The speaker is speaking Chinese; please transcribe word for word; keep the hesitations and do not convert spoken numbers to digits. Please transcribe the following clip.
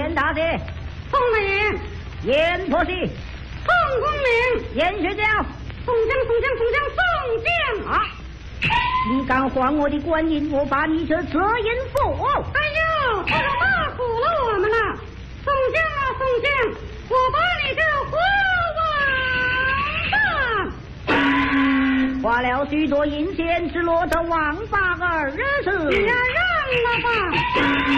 县大姐， 宋美严婆媳， 宋公明， 严学长， 宋江，宋江，宋江，宋江啊！ 你敢还我的官银，我把你这责银付。 哎呦，这可大苦了我们了！宋江啊，宋江，我把你这活王八花了许多银钱，只落得王八儿子。 你呀，让了吧！